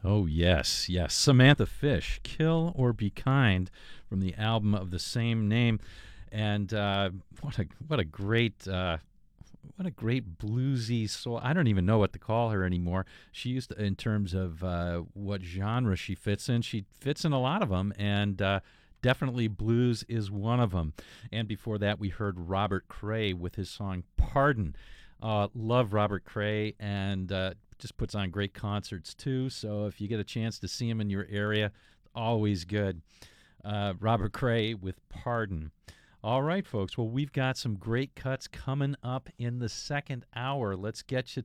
Oh, yes, yes. Samantha Fish, Kill or Be Kind, from the album of the same name. And what a great what a great bluesy soul. I don't even know what to call her anymore. She used to, in terms of what genre she fits in. She fits in a lot of them, and definitely blues is one of them. And before that, we heard Robert Cray with his song Pardon. Love Robert Cray, and just puts on great concerts too. So if you get a chance to see him in your area, always good. Robert Cray with Pardon. All right, folks. Well, we've got some great cuts coming up in the second hour. Let's get you